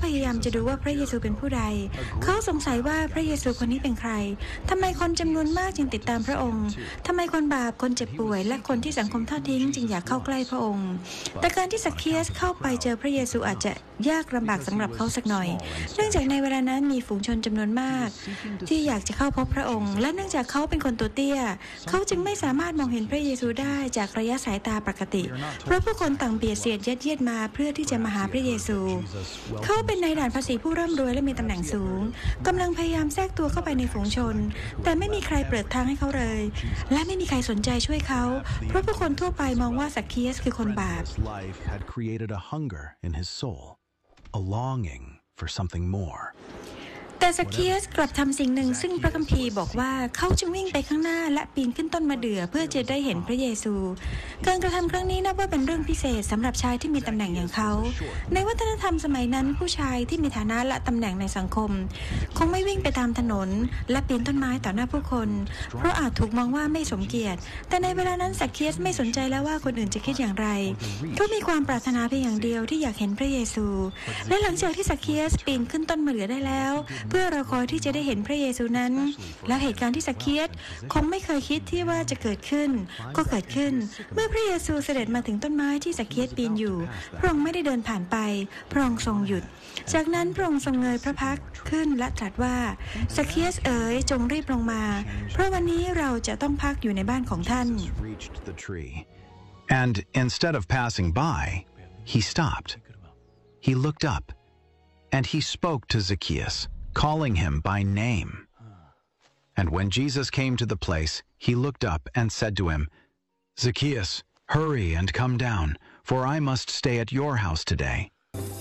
ยายามจะดูว่าพระเยซูเป็นผู้ใดเขาสงสัยว่าพระเยซูคนนี้เป็นใครทำไมคนจำนวนมากจึงติดตามพระองค์ทำไมคนบาปคนเจ็บป่วยและคนที่สังคมทอดทิ้งจึงอยากเข้าใกล้พระองค์แต่การที่ซักเคียสเข้าไปเจอพระเยซูอาจจะยากลำบากสำหรับเขาสักหน่อยเนื่องจากในเวลานั้นมีฝูงชนจำนวนมากที่อยากจะเข้าพบพระองค์และเนื่องจากเขาเป็นคนตัวเตี้ยเขาจึงไม่สามารถมองเห็นพระเยซูได้จากระยะสายตาปกติเพราะผู้คนต่างเบียดเสียดยัดเยียดมาเพื่อที่จะมาหาพระเยซูเขาเป็นนายด่านภาษีผู้ร่ำรวยและมีตำแหน่งสูงกำลังพยายามแทรกตัวเข้าไปในฝูงชนแต่ไม่มีใครเปิดทางให้เขาเลยและไม่มีใครสนใจช่วยเขาเพราะผู้คนทั่วไปมองว่าซักเคียสคือคนบาป a longing for something more แต่ซักเคียสกลับทำสิ่งหนึ่งซึ่งพระคัมภีร์บอกว่าเขาจึงวิ่งไปข้างหน้าและปีนขึ้นต้นมะเดื่อเพื่อจะได้เห็นพระเยซูการกระทำครั้งนี้นับว่าเป็นเรื่องพิเศษสำหรับชายที่มีตำแหน่งอย่างเขาในวัฒนธรรมสมัยนั้นผู้ชายที่มีฐานะและตำแหน่งในสังคมคงไม่วิ่งไปตามถนนและปีนต้นไม้ต่อหน้าผู้คนเพราะอาจถูกมองว่าไม่สมเกียรติแต่ในเวลานั้นซักเคียสไม่สนใจแล้วว่าคนอื่นจะคิดอย่างไรเขามีความปรารถนาเพียงอย่างเดียวที่อยากเห็นพระเยซูและหลังจากที่ซักเคียสปีนขึ้นต้นมะเดื่อได้แล้วเพื่อรอคอยที่จะได้เห็นพระเยซูนั้นแล้วเหตุการณ์ที่ซักเคียสคงไม่เคยคิดที่ว่าจะเกิดขึ้นก็เกิดขึ้นเมื่อพระเยซูเสด็จมาถึงต้นไม้ที่ซักเคียสปีนอยู่พระองค์ไม่ได้เดินผ่านไปพระองค์ทรงหยุดจากนั้นพระองค์ทรงเงยพระพักตร์ขึ้นและตรัสว่าซักเคียสเอ๋ยจงรีบลงมาเพราะวันนี้เราจะต้องพักอยู่ในบ้านของท่าน And instead of passing by, he stopped. He looked up, and he spoke to Zacchaeus, calling him by name. And when Jesus came to the place, he looked up and said to him, Zacchaeus, hurry and come down, for I must stay at your house today.